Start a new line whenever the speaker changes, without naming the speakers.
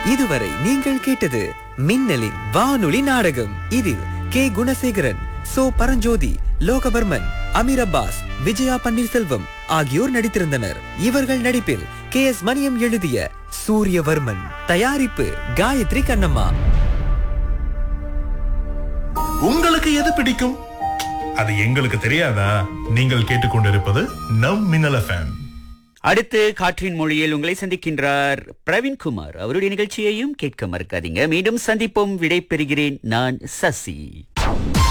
இதுவரை நீங்கள் கேட்டது மின்னலின் வானொலி நாடகம். இதில் K Gunasekaran, so Paranjothi, Lokavarman, Amir Abbas, Vijaya Panneerselvam ஆகியோர் நடித்திருந்தனர். இவர்கள் நடிப்பில் கே எஸ் மணியம் எழுதிய சூரியவர்மன். தயாரிப்பு காயத்ரி கண்ணம்மா.
உங்களுக்கு எது பிடிக்கும்? அது எங்களுக்கு தெரியாதா? நீங்கள் கேட்டுக்கொண்டிருப்பது நம் மின்னல் எஃப்எம்.
அடுத்து காற்றின் மொழியில் உங்களை சந்திக்கின்றார் பிரவீன்குமார். அவருடைய நிகழ்ச்சியையும் கேட்க மறக்காதீங்க. மீண்டும் சந்திப்போம். விடை பெறுகிறேன். நான் சசி.